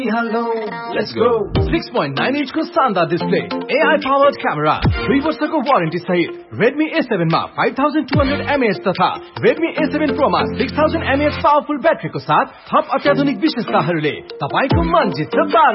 Hello, let's go. 6.9 inch को शानदार display, AI powered camera, 3 वर्षको वारेन्टी सहित Redmi A7 मा 5200 mAh तथा Redmi A7 Pro मा 6000 mAh पावरफुल ब्याट्रीको साथ थप अत्याधुनिक विशेषताहरूले तपाईको मन जित्छ